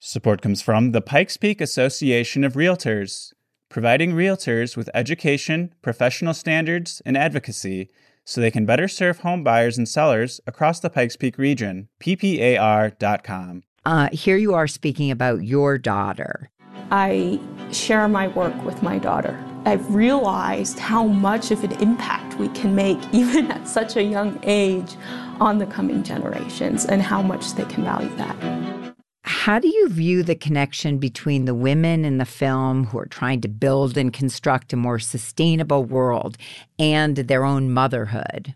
Support comes from the Pikes Peak Association of Realtors, providing realtors with education, professional standards, and advocacy so they can better serve home buyers and sellers across the Pikes Peak region. PPAR.com. Here you are speaking about your daughter. I share my work with my daughter. I've realized how much of an impact we can make, even at such a young age, on the coming generations and how much they can value that. How do you view the connection between the women in the film who are trying to build and construct a more sustainable world and their own motherhood?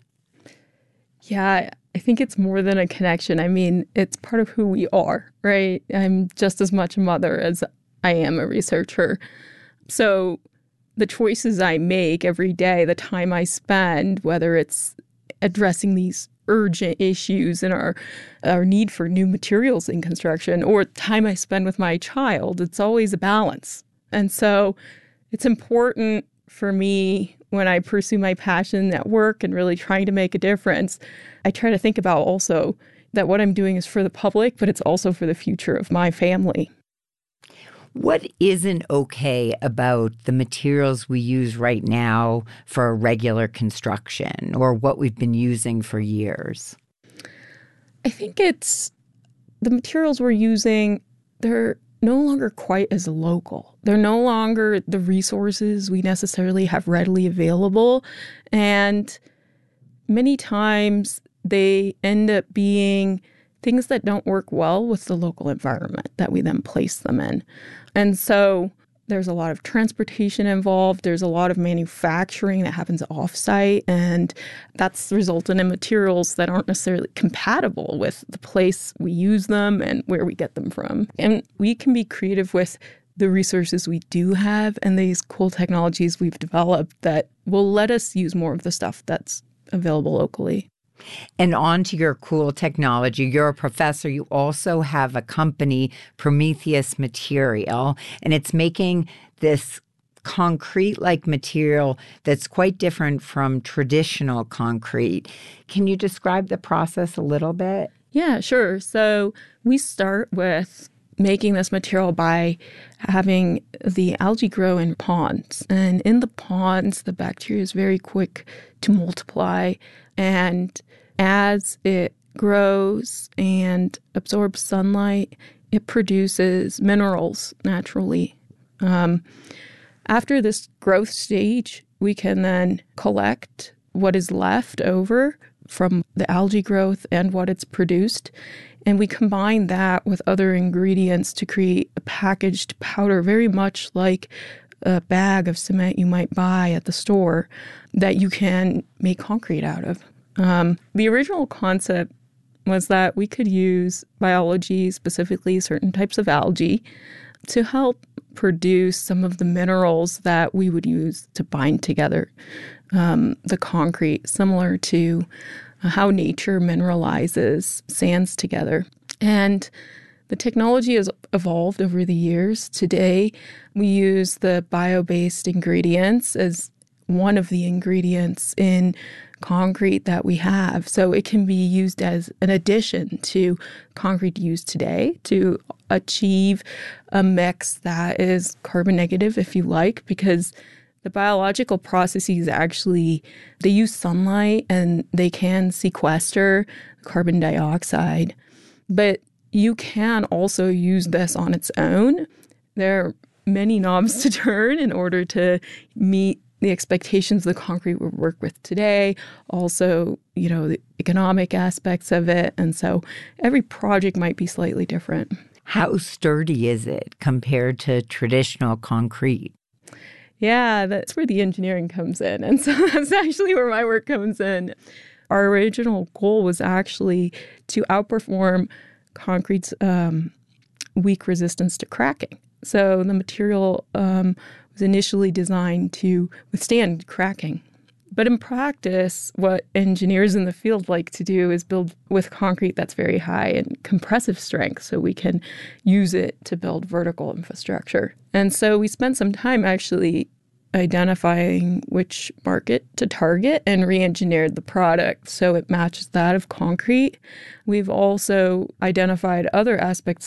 Yeah, I think it's more than a connection. I mean, it's part of who we are, right? I'm just as much a mother as I am a researcher. So the choices I make every day, the time I spend, whether it's addressing these urgent issues and our need for new materials in construction or time I spend with my child, it's always a balance. And so it's important for me when I pursue my passion at work and really trying to make a difference, I try to think about also that what I'm doing is for the public, but it's also for the future of my family. What isn't okay about the materials we use right now for regular construction or what we've been using for years? I think it's the materials we're using, they're no longer quite as local. They're no longer the resources we necessarily have readily available. And many times they end up being things that don't work well with the local environment that we then place them in. And so there's a lot of transportation involved. There's a lot of manufacturing that happens off-site, and that's resulted in materials that aren't necessarily compatible with the place we use them and where we get them from. And we can be creative with the resources we do have and these cool technologies we've developed that will let us use more of the stuff that's available locally. And on to your cool technology. You're a professor. You also have a company, Prometheus Material, and it's making this concrete-like material that's quite different from traditional concrete. Can you describe the process a little bit? Yeah, sure. So we start with making this material by having the algae grow in ponds. And in the ponds, the bacteria is very quick to multiply. And as it grows and absorbs sunlight, it produces minerals naturally. After this growth stage, we can then collect what is left over from the algae growth and what it's produced. And we combine that with other ingredients to create a packaged powder, very much like a bag of cement you might buy at the store that you can make concrete out of. The original concept was that we could use biology, specifically certain types of algae, to help produce some of the minerals that we would use to bind together the concrete, similar to how nature mineralizes sands together. And the technology has evolved over the years. Today, we use the bio-based ingredients as one of the ingredients in concrete that we have. So it can be used as an addition to concrete used today to achieve a mix that is carbon negative, if you like, because the biological processes actually, they use sunlight and they can sequester carbon dioxide. But you can also use this on its own. There are many knobs to turn in order to meet the expectations the concrete we work with today, also, the economic aspects of it. And so every project might be slightly different. How sturdy is it compared to traditional concrete? Yeah, that's where the engineering comes in. And so that's actually where my work comes in. Our original goal was actually to outperform concrete's weak resistance to cracking. So the material was initially designed to withstand cracking. But in practice, what engineers in the field like to do is build with concrete that's very high in compressive strength so we can use it to build vertical infrastructure. And so we spent some time actually identifying which market to target and re-engineered the product so it matches that of concrete. We've also identified other aspects